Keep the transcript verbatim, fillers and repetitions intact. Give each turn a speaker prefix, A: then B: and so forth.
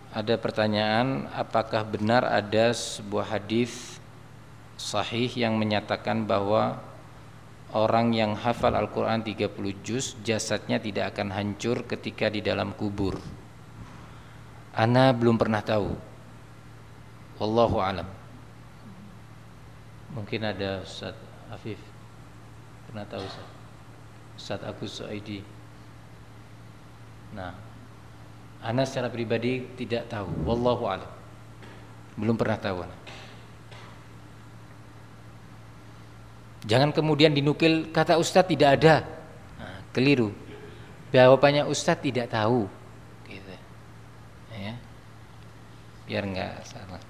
A: ada pertanyaan, apakah benar ada sebuah hadis sahih yang menyatakan bahwa orang yang hafal Al-Quran tiga puluh juz jasadnya tidak akan hancur ketika di dalam kubur? Ana belum pernah tahu. Wallahu alam. Mungkin ada Ustaz Afif pernah tahu, Ustaz? Ustaz Agus Suaidi. Nah, ana secara pribadi tidak tahu. Wallahu alam. Belum pernah tahu. Jangan kemudian dinukil kata Ustaz tidak ada. Nah, keliru. Jawabannya Ustaz tidak tahu. Gitu. Ya. Biar enggak salah.